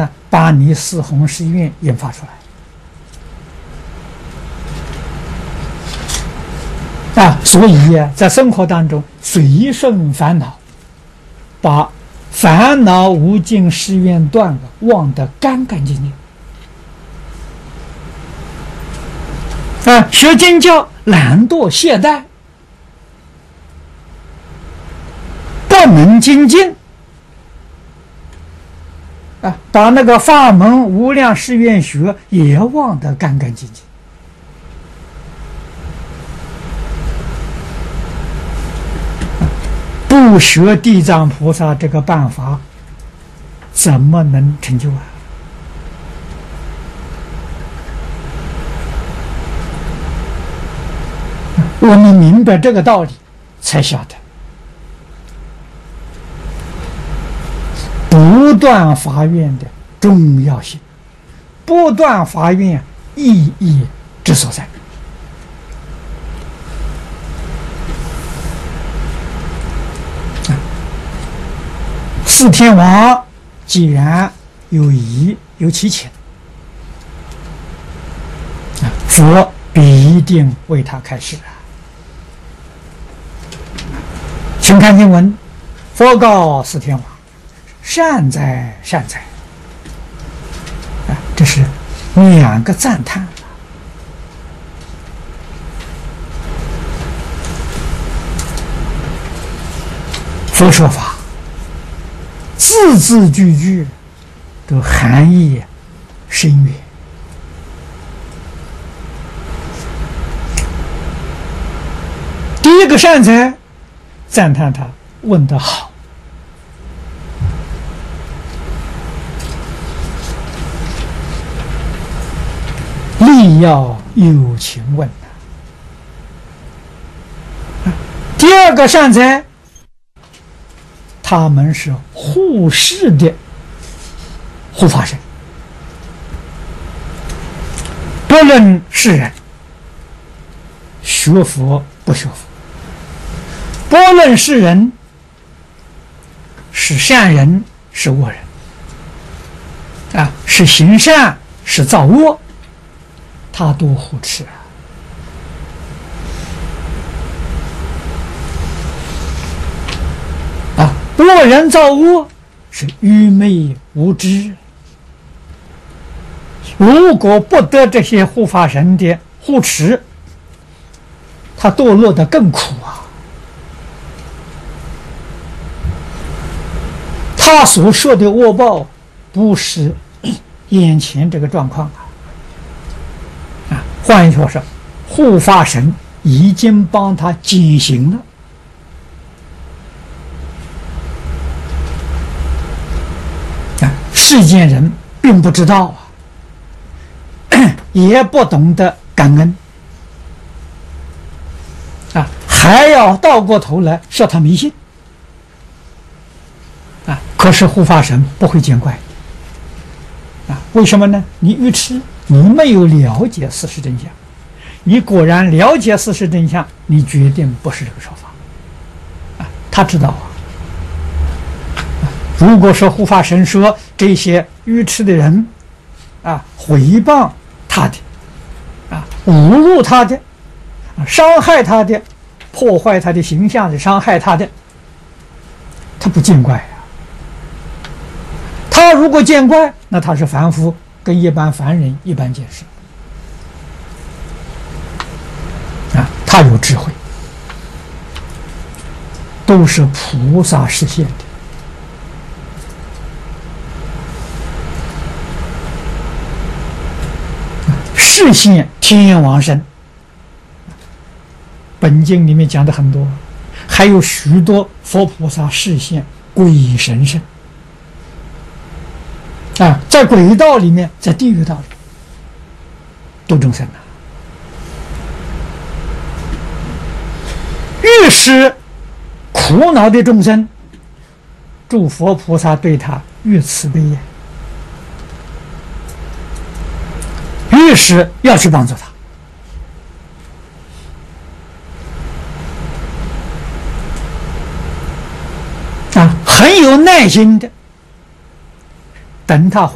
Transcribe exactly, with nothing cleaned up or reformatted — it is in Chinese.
啊，把你四弘誓愿引发出来啊。所以啊，在生活当中随顺烦恼，把烦恼无尽誓愿断了，忘得干干净净啊。学经教懒惰懈怠，不能精进啊，把那个法门无量誓愿学也忘得干干净净。不学地藏菩萨这个办法，怎么能成就啊？我们明白这个道理，才晓得不断发愿的重要性，不断发愿意义之所在。四天王既然有疑有其情，佛必定为他开示啊。请看经文，佛告四天王：善哉，善哉！啊，这是两个赞叹。佛说法，字字句句都含义深远。第一个善哉，赞叹他问得好。力要有情问啊。第二个善哉，他们是护世的护法神，不论是人学佛不学佛，不论是人是善人是恶人啊，是行善是造恶，他都护持啊。啊，恶人造恶是愚昧无知，如果不得这些护法神的护持，他堕落得更苦啊。他所说的恶报不是眼前这个状况啊。啊，换句话说，护法神已经帮他减刑了。啊，世间人并不知道啊，也不懂得感恩啊，还要倒过头来说他迷信啊。可是护法神不会见怪啊，为什么呢？你愚痴，你没有了解事实真相。你果然了解事实真相，你决定不是这个说法啊。他知道啊。如果说护法神说这些愚痴的人啊，毁谤他的啊，侮辱他的啊，伤害他的，破坏他的形象的，伤害他的，他不见怪啊。他如果见怪，那他是凡夫，跟一般凡人一般见识啊。他有智慧，都是菩萨实现的。示现天王身，本经里面讲的很多，还有许多佛菩萨示现鬼神身啊，在鬼道里面，在地狱道里度众生啊。遇使苦恼的众生，诸佛菩萨对他越慈悲呀，越是要去帮助他啊，很有耐心的等他